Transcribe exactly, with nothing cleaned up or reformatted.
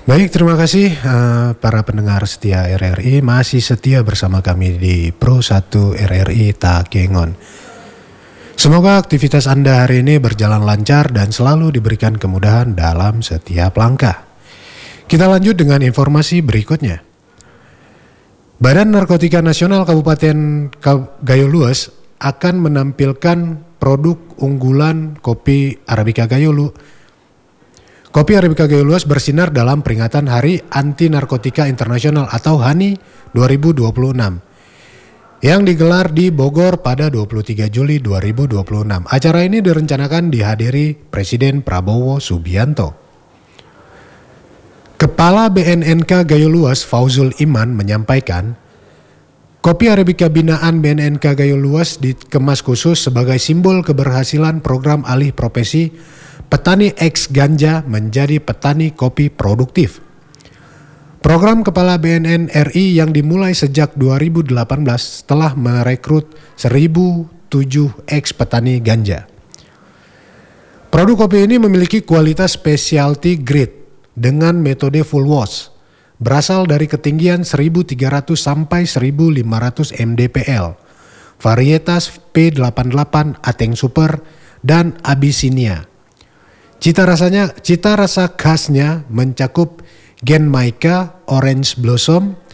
Baik, terima kasih uh, para pendengar setia R R I, masih setia bersama kami di Pro satu R R I Takengon. Semoga aktivitas Anda hari ini berjalan lancar dan selalu diberikan kemudahan dalam setiap langkah. Kita lanjut dengan informasi berikutnya. Badan Narkotika Nasional Kabupaten Gayo Luas akan menampilkan produk unggulan kopi Arabica Gayo Luas. Kopi Arabica Gayo Luas bersinar dalam peringatan Hari Anti Narkotika Internasional atau H A N I dua ribu dua puluh enam yang digelar di Bogor pada dua puluh tiga Juli dua ribu dua puluh enam. Acara ini direncanakan dihadiri Presiden Prabowo Subianto. Kepala B N N K Gayo Luas Fauzul Iman menyampaikan, kopi Arabica binaan B N N K Gayo Luas dikemas khusus sebagai simbol keberhasilan program alih profesi petani eks ganja menjadi petani kopi produktif. Program Kepala B N N R I yang dimulai sejak dua ribu delapan belas telah merekrut seribu tujuh eks petani ganja. Produk kopi ini memiliki kualitas specialty grade dengan metode full wash, berasal dari ketinggian seribu tiga ratus sampai seribu lima ratus mdpl, varietas P delapan puluh delapan Ateng Super dan Abyssinia. Cita rasanya, cita rasa khasnya mencakup Genmaica Orange Blossom,